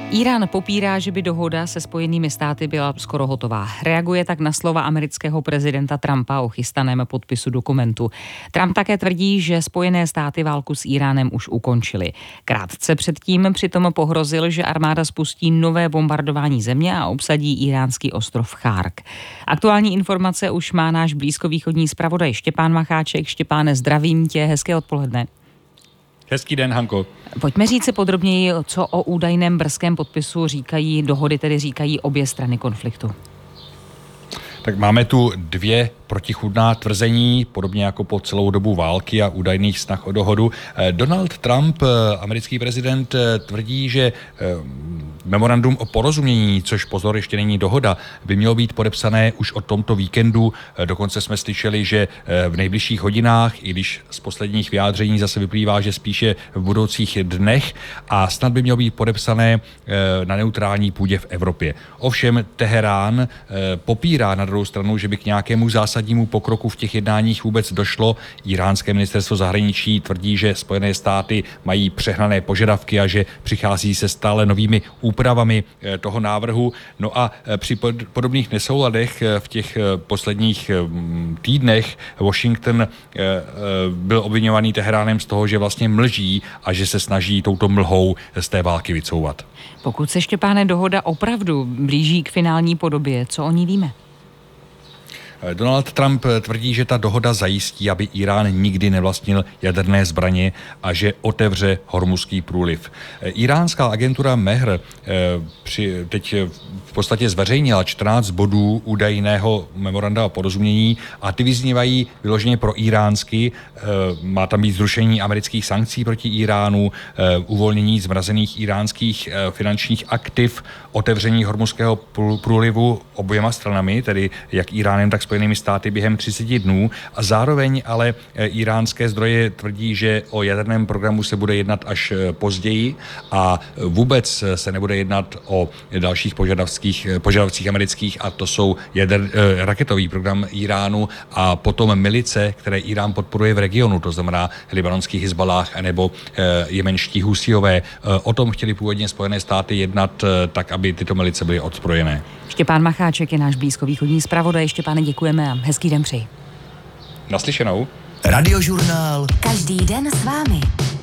Irán popírá, že by dohoda se Spojenými státy byla skoro hotová. Reaguje tak na slova amerického prezidenta Trumpa o chystaném podpisu dokumentu. Trump také tvrdí, že Spojené státy válku s Iránem už ukončily. Krátce předtím přitom pohrozil, že armáda spustí nové bombardování země a obsadí iránský ostrov Chárk. Aktuální informace už má náš blízkovýchodní zpravodaj Štěpán Macháček. Štěpáne, zdravím tě, hezké odpoledne. Hezký den, Hanko. Pojďme říct si podrobněji, co o údajném brzkém podpisu říkají obě strany konfliktu. Tak máme tu dvě protichůdná tvrzení, podobně jako po celou dobu války a údajných snah o dohodu. Donald Trump, americký prezident, tvrdí, že memorandum o porozumění, což pozor, ještě není dohoda, by mělo být podepsané už od tomto víkendu. Dokonce jsme slyšeli, že v nejbližších hodinách, i když z posledních vyjádření zase vyplývá, že spíše v budoucích dnech, a snad by mělo být podepsané na neutrální půdě v Evropě. Ovšem Teherán popírá na druhou stranu, že by k nějakému zásadnímu pokroku v těch jednáních vůbec došlo. Iránské ministerstvo zahraničí tvrdí, že Spojené státy mají přehnané požadavky a že přichází se stále novými úpravami toho návrhu. No a při podobných nesouladech v těch posledních týdnech Washington byl obviňovaný Teheránem z toho, že vlastně mlží a že se snaží touto mlhou z té války vycouvat. Pokud se, Štěpáne, dohoda opravdu blíží k finální podobě, co o ní víme? Donald Trump tvrdí, že ta dohoda zajistí, aby Irán nikdy nevlastnil jaderné zbraně a že otevře Hormuzský průliv. Iránská agentura Mehr teď v podstatě zveřejnila 14 bodů údajného memoranda o porozumění a ty vyznívají vyloženě pro iránsky. Má tam být zrušení amerických sankcí proti Iránu, uvolnění zmrazených iránských finančních aktiv, otevření Hormuzského průlivu oběma stranami, tedy jak Iránem, tak Spojenými státy během 30 dnů, a zároveň ale iránské zdroje tvrdí, že o jaderném programu se bude jednat až později a vůbec se nebude jednat o dalších požadavcích amerických, a to jsou raketový program Iránu a potom milice, které Irán podporuje v regionu, to znamená libanonský Hizballáh nebo jemenští Husíové. O tom chtěli původně Spojené státy jednat tak, aby tyto milice byly odzbrojené. Štěpán Macháček je náš blízkovýchodní zpravodaj. Štěpáne, děkujeme a hezký den přeji. Naslyšenou. Radiožurnál. Každý den s vámi.